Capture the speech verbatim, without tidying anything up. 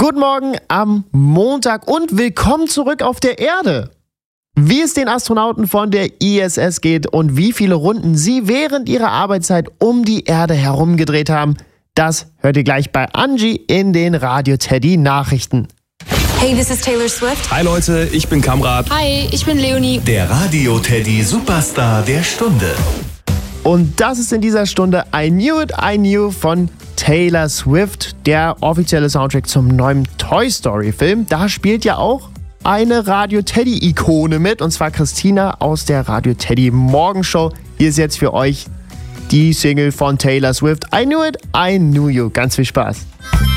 Guten Morgen am Montag und willkommen zurück auf der Erde. Wie es den Astronauten von der I S S geht und wie viele Runden sie während ihrer Arbeitszeit um die Erde herumgedreht haben, das hört ihr gleich bei Angie in den Radio Teddy Nachrichten. Hey, this is Taylor Swift. Hi Leute, ich bin Kamrat. Hi, ich bin Leonie. Der Radio Teddy Superstar der Stunde. Und das ist in dieser Stunde I Knew It, I Knew von Taylor Swift, der offizielle Soundtrack zum neuen Toy Story Film. Da spielt ja auch eine Radio Teddy Ikone mit, und zwar Christina aus der Radio Teddy Morgenshow. Hier ist jetzt für euch die Single von Taylor Swift, I Knew It, I Knew You. Ganz viel Spaß.